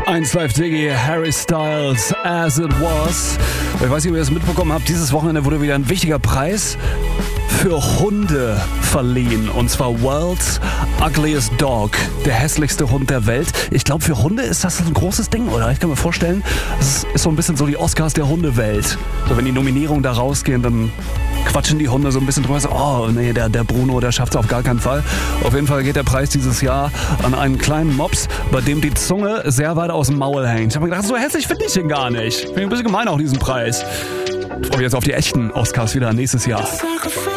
1 Live Diggy, Harry Styles, As It Was. Ich weiß nicht, ob ihr das mitbekommen habt, dieses Wochenende wurde wieder ein wichtiger Preis für Hunde verliehen. Und zwar World's Ugliest Dog, der hässlichste Hund der Welt. Ich glaube, für Hunde ist das ein großes Ding, oder? Ich kann mir vorstellen, das ist so ein bisschen so die Oscars der Hundewelt. So, wenn die Nominierungen da rausgehen, dann quatschen die Hunde so ein bisschen drüber. So, oh, nee, der Bruno, der schafft es auf gar keinen Fall. Auf jeden Fall geht der Preis dieses Jahr an einen kleinen Mops, bei dem die Zunge sehr weit aus dem Maul hängt. Ich habe mir gedacht, so hässlich finde ich ihn gar nicht. Finde ich ein bisschen gemein auch, diesen Preis. Ich freue mich jetzt auf die echten Oscars wieder nächstes Jahr.